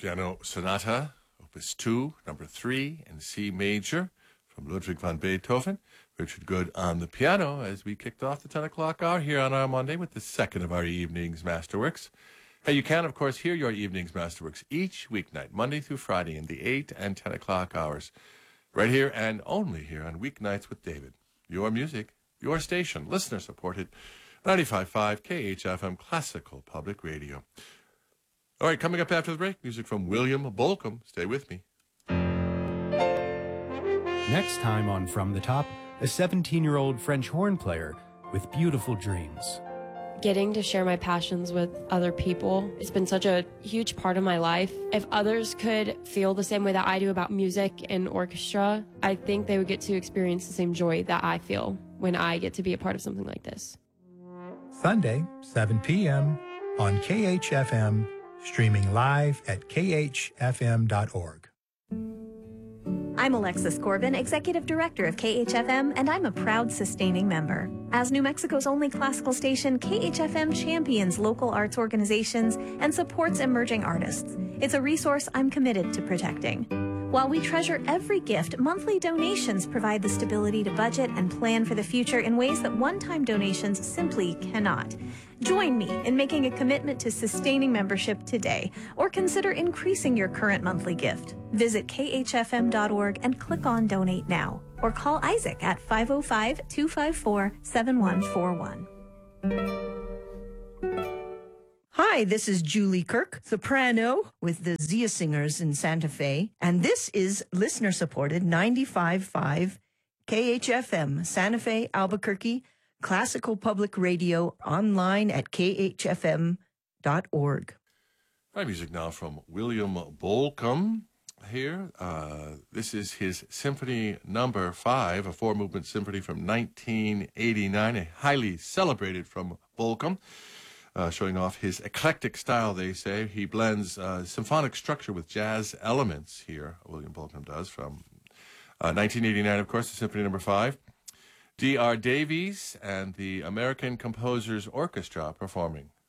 Piano Sonata, Opus 2, number 3, in C major, from Ludwig van Beethoven. Richard Good on the piano as we kicked off the 10 o'clock hour here on our Monday with the second of our evening's Masterworks. Hey, you can, of course, hear your evening's Masterworks each weeknight, Monday through Friday, in the 8 and 10 o'clock hours. Right here and only here on Weeknights with David. Your music, your station, listener-supported, 95.5 KHFM Classical Public Radio. All right, coming up after the break, music from William Bolcom. Stay with me. Next time on From the Top, a 17-year-old French horn player with beautiful dreams. Getting to share my passions with other people, it's been such a huge part of my life. If others could feel the same way that I do about music and orchestra, I think they would get to experience the same joy that I feel when I get to be a part of something like this. Sunday, 7 p.m. on KHFM, streaming live at khfm.org. I'm Alexis Corbin, Executive Director of KHFM, and I'm a proud sustaining member. As New Mexico's only classical station, KHFM champions local arts organizations and supports emerging artists. It's a resource I'm committed to protecting. While we treasure every gift, monthly donations provide the stability to budget and plan for the future in ways that one-time donations simply cannot. Join me in making a commitment to sustaining membership today, or consider increasing your current monthly gift. Visit khfm.org and click on Donate Now, or call Isaac at 505-254-7141. Hi, this is Julie Kirk, soprano with the Zia Singers in Santa Fe, and this is listener-supported 95.5 KHFM, Santa Fe, Albuquerque, Classical Public Radio, online at khfm.org. My music now from William Bolcom here. This is his Symphony Number 5, a four-movement symphony from 1989, a highly celebrated from Bolcom. Showing off his eclectic style, they say. He blends symphonic structure with jazz elements here, William Bolcom does, from 1989, of course, the Symphony Number 5. D.R. Davies and the American Composers Orchestra performing